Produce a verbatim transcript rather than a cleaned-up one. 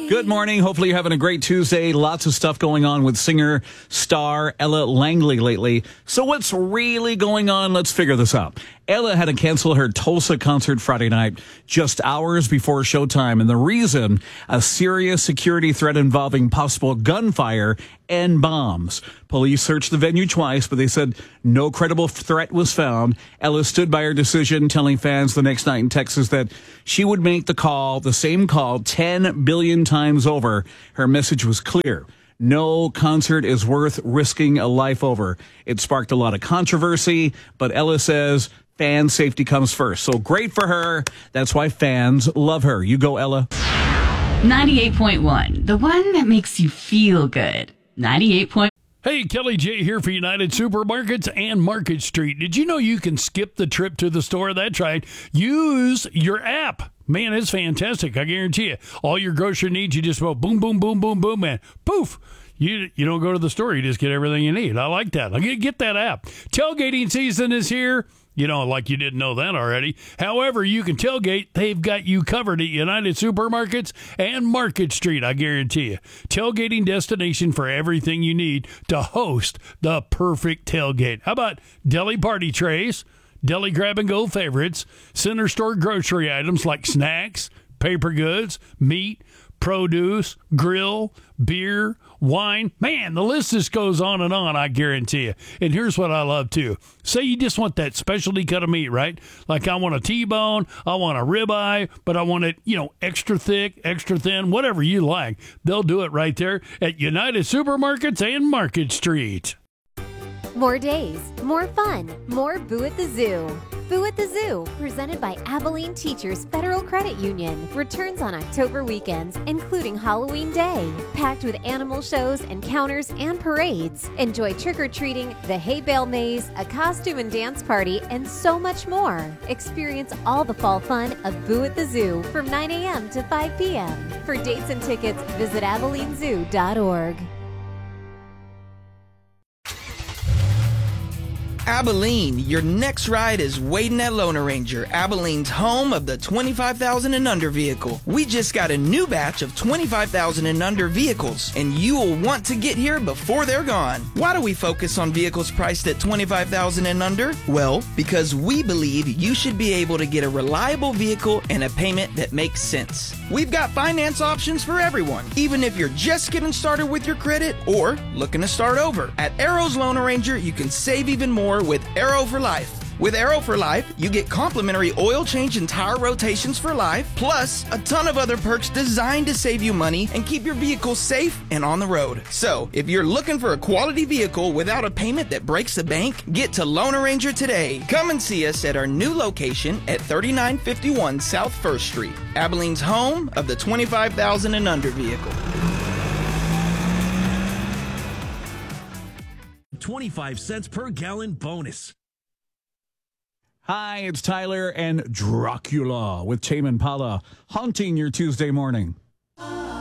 Good morning. Hopefully you're having a great Tuesday. Lots of stuff going on with singer star Ella Langley lately. So what's really going on? Let's figure this out. Ella had to cancel her Tulsa concert Friday night just hours before showtime. And the reason, a serious security threat involving possible gunfire and bombs. Police searched the venue twice, but they said no credible threat was found. Ella stood by her decision, telling fans the next night in Texas that she would make the call, the same call, ten billion times over. Her message was clear. No concert is worth risking a life over. It sparked a lot of controversy, but Ella says fan safety comes first. So great for her. That's why fans love her. You go, Ella. ninety-eight point one, the one that makes you feel good. ninety-eight point one. Hey, Kelly J here for United Supermarkets and Market Street. Did you know you can skip the trip to the store? That's right. Use your app. Man, it's fantastic. I guarantee you. All your grocery needs, you just go boom, boom, boom, boom, boom, man. Poof. You you don't go to the store. You just get everything you need. I like that. Get, get that app. Tailgating season is here. You know, like you didn't know that already. However, you can tailgate. They've got you covered at United Supermarkets and Market Street, I guarantee you. Tailgating destination for everything you need to host the perfect tailgate. How about deli party trays, deli grab-and-go favorites, center store grocery items like snacks, paper goods, meat, produce, grill, beer, wine. Man, the list just goes on and on, I guarantee you. And here's what I love, too. Say you just want that specialty cut of meat, right? Like I want a T-bone, I want a ribeye, but I want it, you know, extra thick, extra thin, whatever you like. They'll do it right there at United Supermarkets and Market Street. More days, more fun, more Boo at the Zoo. Boo at the Zoo, presented by Abilene Teachers Federal Credit Union, returns on October weekends, including Halloween Day. Packed with animal shows, encounters, and parades. Enjoy trick-or-treating, the hay bale maze, a costume and dance party, and so much more. Experience all the fall fun of Boo at the Zoo from nine a.m. to five p.m. For dates and tickets, visit abilene zoo dot org. Abilene, your next ride is waiting at Lone Ranger, Abilene's home of the twenty-five thousand and under vehicle. We just got a new batch of twenty-five thousand and under vehicles, and you will want to get here before they're gone. Why do we focus on vehicles priced at twenty-five thousand and under? Well, because we believe you should be able to get a reliable vehicle and a payment that makes sense. We've got finance options for everyone, even if you're just getting started with your credit or looking to start over. At Arrow's Lone Ranger, you can save even more with Arrow for Life. With Arrow for Life, you get complimentary oil change and tire rotations for life, plus a ton of other perks designed to save you money and keep your vehicle safe and on the road. So, if you're looking for a quality vehicle without a payment that breaks the bank, get to Lone Ranger today. Come and see us at our new location at thirty-nine fifty-one South First Street, Abilene's home of the twenty-five thousand and under vehicle. twenty-five cents per gallon bonus. Hi, it's Tyler and Dracula with Tame Impala haunting your Tuesday morning.